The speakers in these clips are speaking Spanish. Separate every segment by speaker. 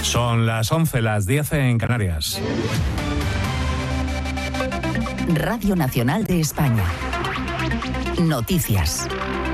Speaker 1: Son las 11, las 10 en Canarias.
Speaker 2: Radio Nacional de España. Noticias.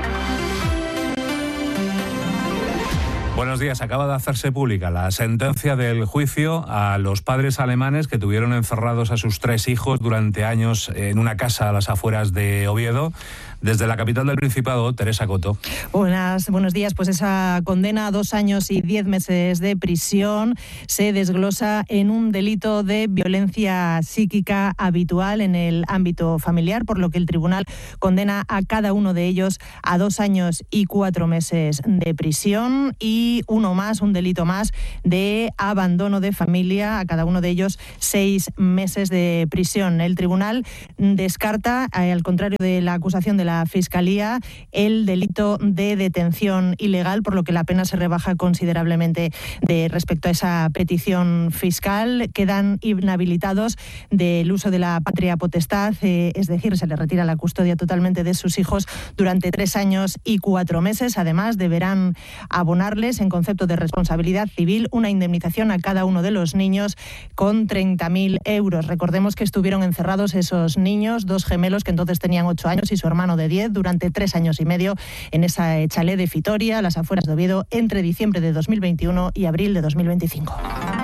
Speaker 1: Buenos días. Acaba de hacerse pública la sentencia del juicio a los padres alemanes que tuvieron encerrados a sus 3 hijos durante años en una casa a las afueras de Oviedo. Desde la capital del Principado, Teresa Coto.
Speaker 3: Buenos días. Pues esa condena a 2 años y 10 meses de prisión se desglosa en un delito de violencia psíquica habitual en el ámbito familiar, por lo que el tribunal condena a cada uno de ellos a 2 años y 4 meses de prisión y un delito más de abandono de familia, a cada uno de ellos 6 meses de prisión. El tribunal descarta, al contrario de la acusación de la Fiscalía, el delito de detención ilegal, por lo que la pena se rebaja considerablemente respecto a esa petición fiscal. Quedan inhabilitados del uso de la patria potestad, es decir, se les retira la custodia totalmente de sus hijos durante 3 años y 4 meses. Además, deberán abonarles, en concepto de responsabilidad civil, una indemnización a cada uno de los niños con 30.000 euros. Recordemos que estuvieron encerrados esos niños, 2 gemelos que entonces tenían 8 años y su hermano de 10, durante 3 años y medio en esa chalet de Fitoria, a las afueras de Oviedo, entre diciembre de 2021 y abril de 2025.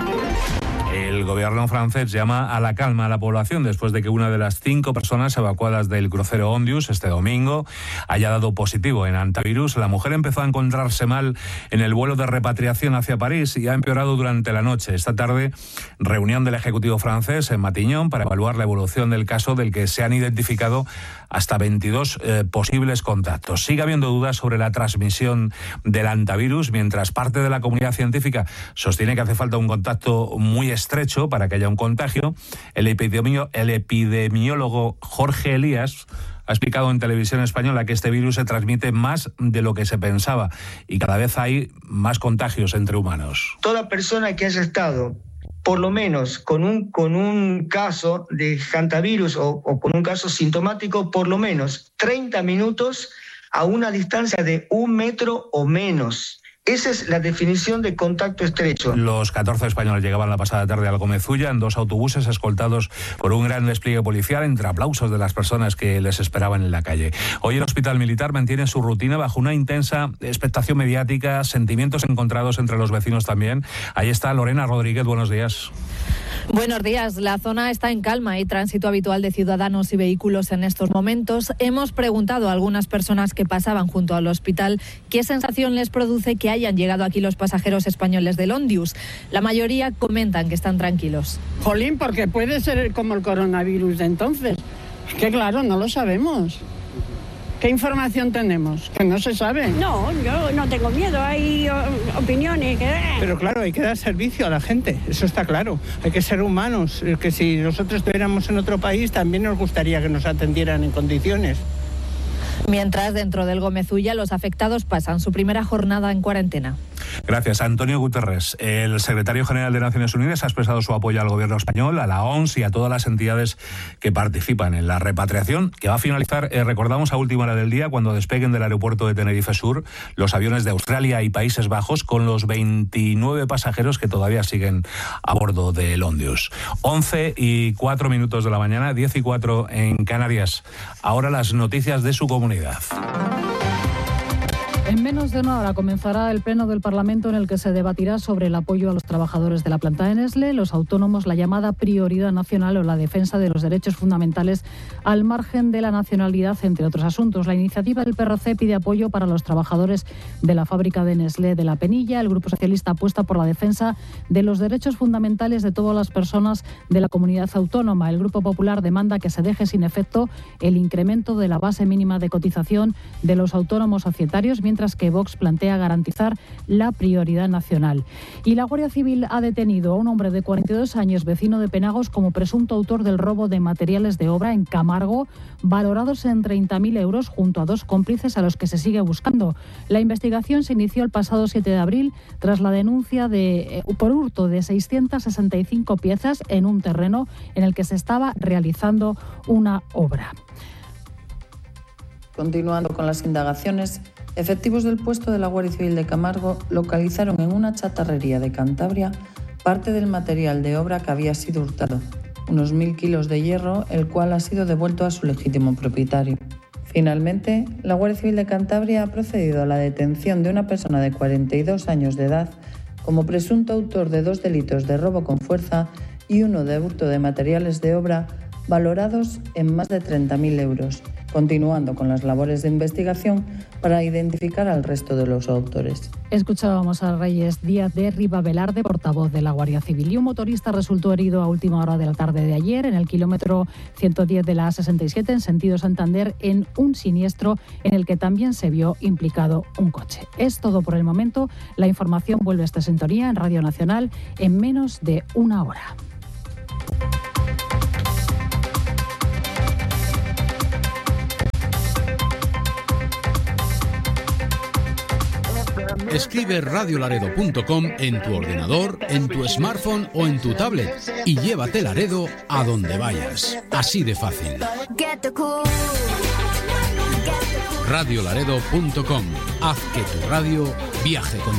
Speaker 1: El gobierno francés llama a la calma a la población después de que una de las 5 personas evacuadas del crucero Ondius este domingo haya dado positivo en hantavirus. La mujer empezó a encontrarse mal en el vuelo de repatriación hacia París y ha empeorado durante la noche. Esta tarde, reunión del Ejecutivo francés en Matignon para evaluar la evolución del caso, del que se han identificado hasta 22 posibles contactos. Sigue habiendo dudas sobre la transmisión del hantavirus, mientras parte de la comunidad científica sostiene que hace falta un contacto muy estrecho para que haya un contagio. El epidemiólogo Jorge Elías ha explicado en televisión española que este virus se transmite más de lo que se pensaba y cada vez hay más contagios entre humanos.
Speaker 4: Toda persona que haya estado por lo menos con un caso de hantavirus o con un caso sintomático, por lo menos 30 minutos a una distancia de 1 metro o menos. Esa es la definición de contacto estrecho.
Speaker 1: Los 14 españoles llegaban la pasada tarde a Algomezulla en 2 autobuses escoltados por un gran despliegue policial, entre aplausos de las personas que les esperaban en la calle. Hoy el Hospital Militar mantiene su rutina bajo una intensa expectación mediática, sentimientos encontrados entre los vecinos también. Ahí está Lorena Rodríguez, buenos días.
Speaker 5: Buenos días. La zona está en calma, hay tránsito habitual de ciudadanos y vehículos en estos momentos. Hemos preguntado a algunas personas que pasaban junto al hospital qué sensación les produce que hayan llegado aquí los pasajeros españoles del Ondius. La mayoría comentan que están tranquilos.
Speaker 6: Jolín, porque puede ser como el coronavirus de entonces. Es que claro, no lo sabemos. ¿Qué información tenemos? Que no se sabe.
Speaker 7: No, yo no tengo miedo, hay opiniones.
Speaker 8: Pero claro, hay que dar servicio a la gente, eso está claro. Hay que ser humanos, que si nosotros estuviéramos en otro país también nos gustaría que nos atendieran en condiciones.
Speaker 5: Mientras, dentro del Gómezulla, los afectados pasan su primera jornada en cuarentena.
Speaker 1: Gracias. Antonio Guterres, el secretario general de Naciones Unidas, ha expresado su apoyo al gobierno español, a la OMS y a todas las entidades que participan en la repatriación, que va a finalizar, recordamos, a última hora del día, cuando despeguen del aeropuerto de Tenerife Sur los aviones de Australia y Países Bajos, con los 29 pasajeros que todavía siguen a bordo del Ondius. 11:04 de la mañana, 10:04 en Canarias. Ahora las noticias de su comunidad.
Speaker 9: En menos de una hora comenzará el pleno del Parlamento en el que se debatirá sobre el apoyo a los trabajadores de la planta de Nestlé, los autónomos, la llamada prioridad nacional o la defensa de los derechos fundamentales al margen de la nacionalidad, entre otros asuntos. La iniciativa del PRC pide apoyo para los trabajadores de la fábrica de Nestlé de La Penilla. El Grupo Socialista apuesta por la defensa de los derechos fundamentales de todas las personas de la comunidad autónoma. El Grupo Popular demanda que se deje sin efecto el incremento de la base mínima de cotización de los autónomos societarios, mientras que Vox plantea garantizar la prioridad nacional. Y la Guardia Civil ha detenido a un hombre de 42 años, vecino de Penagos, como presunto autor del robo de materiales de obra en Camargo, valorados en 30.000 euros, junto a 2 cómplices a los que se sigue buscando. La investigación se inició el pasado 7 de abril tras la denuncia por hurto de 665 piezas en un terreno en el que se estaba realizando una obra.
Speaker 10: Continuando con las indagaciones, efectivos del puesto de la Guardia Civil de Camargo localizaron en una chatarrería de Cantabria parte del material de obra que había sido hurtado, unos 1.000 kilos de hierro, el cual ha sido devuelto a su legítimo propietario. Finalmente, la Guardia Civil de Cantabria ha procedido a la detención de una persona de 42 años de edad como presunto autor de 2 delitos de robo con fuerza y uno de hurto de materiales de obra valorados en más de 30.000 euros, continuando con las labores de investigación para identificar al resto de los autores.
Speaker 9: Escuchábamos a Reyes Díaz de Ribavelarde, portavoz de la Guardia Civil. Y un motorista resultó herido a última hora de la tarde de ayer en el kilómetro 110 de la A67 en sentido Santander, en un siniestro en el que también se vio implicado un coche. Es todo por el momento. La información vuelve a esta sintonía en Radio Nacional en menos de una hora.
Speaker 11: Escribe radiolaredo.com en tu ordenador, en tu smartphone o en tu tablet y llévate Laredo a donde vayas. Así de fácil. Radiolaredo.com. Haz que tu radio viaje contigo.